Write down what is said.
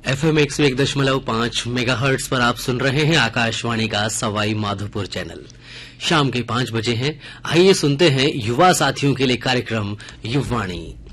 FM 101.5 megahertz पर आप सुन रहे हैं आकाशवाणी का सवाई माधोपुर चैनल। शाम के 5 बजे हैं। आइए सुनते हैं युवा साथियों के लिए कार्यक्रम युवाणी।